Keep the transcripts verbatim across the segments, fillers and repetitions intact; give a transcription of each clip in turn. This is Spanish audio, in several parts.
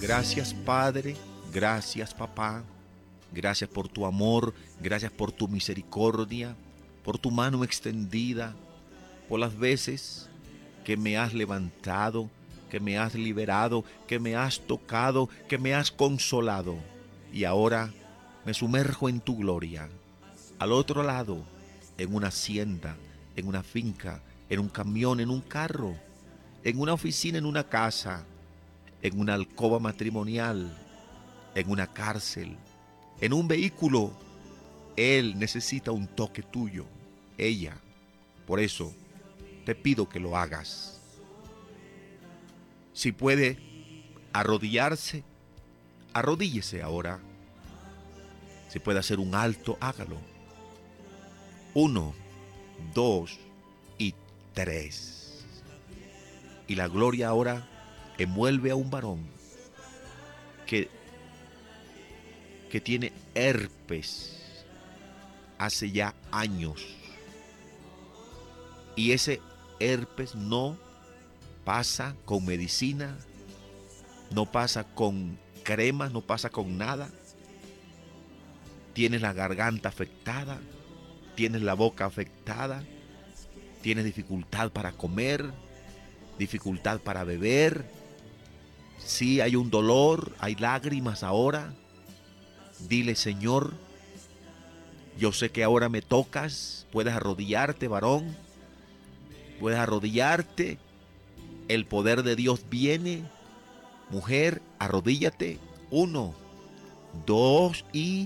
Gracias, Padre, gracias, Papá, gracias por tu amor, gracias por tu misericordia, por tu mano extendida, por las veces que me has levantado, que me has liberado, que me has tocado, que me has consolado. Y ahora me sumerjo en tu gloria. Al otro lado, en una hacienda, en una finca, en un camión, en un carro, en una oficina, en una casa, en una alcoba matrimonial, en una cárcel, en un vehículo. Él necesita un toque tuyo, ella. Por eso te pido que lo hagas. Si puede arrodillarse, arrodíllese ahora. Si puede hacer un alto, hágalo. Uno, dos y tres. Y la gloria ahora envuelve a un varón que, que tiene herpes hace ya años. Y ese herpes no pasa con medicina, no pasa con cremas, no pasa con nada. Tienes la garganta afectada, tienes la boca afectada, tienes dificultad para comer, dificultad para beber. Sí, hay un dolor, hay lágrimas ahora. Dile, Señor, yo sé que ahora me tocas. Puedes arrodillarte, varón. Puedes arrodillarte. El poder de Dios viene. Mujer, arrodíllate. Uno, dos y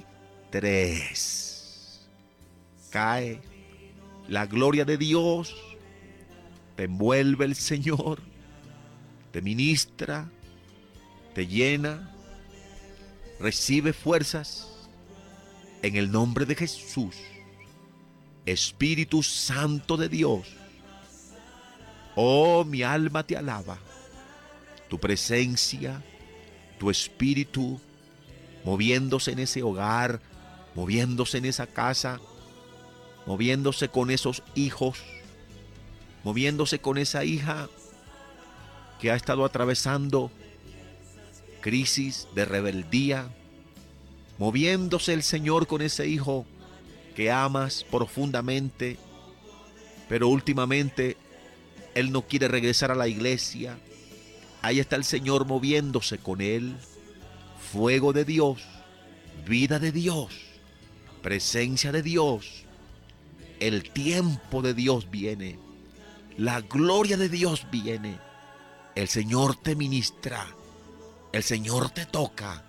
tres. Cae. La gloria de Dios. Te envuelve el Señor. Te ministra. Te llena. Recibe fuerzas. En el nombre de Jesús. Espíritu Santo de Dios. Oh, mi alma te alaba. Tu presencia, tu espíritu, moviéndose en ese hogar, moviéndose en esa casa, moviéndose con esos hijos, moviéndose con esa hija que ha estado atravesando crisis de rebeldía, moviéndose el Señor con ese hijo que amas profundamente, pero últimamente él no quiere regresar a la iglesia. Ahí está el Señor moviéndose con él. Fuego de Dios, vida de Dios, presencia de Dios. El tiempo de Dios viene. La gloria de Dios viene. El Señor te ministra. El Señor te toca.